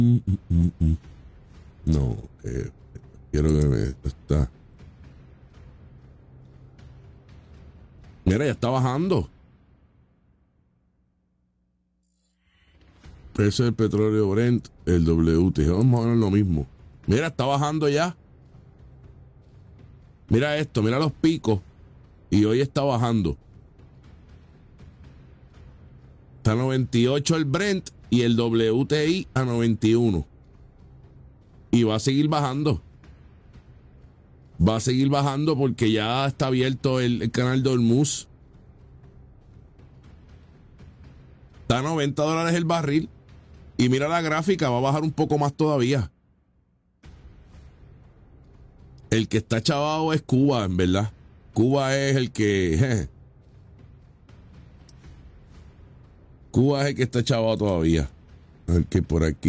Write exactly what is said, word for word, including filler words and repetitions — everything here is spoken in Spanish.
Mm, mm, mm, mm. No, eh, quiero que me está. Mira, ya está bajando. Precio del petróleo Brent, el W T I, vamos a ver lo mismo. Mira, está bajando ya. Mira esto, mira los picos. Y hoy está bajando. Está a noventa y ocho el Brent y el W T I a noventa y uno. Y va a seguir bajando. Va a seguir bajando porque ya está abierto el, el canal de Hormuz. Está a noventa dólares el barril. Y mira la gráfica, va a bajar un poco más todavía. El que está chavado es Cuba, en verdad. Cuba es el que... Je, Cuba es el que está chavado todavía. El que por aquí...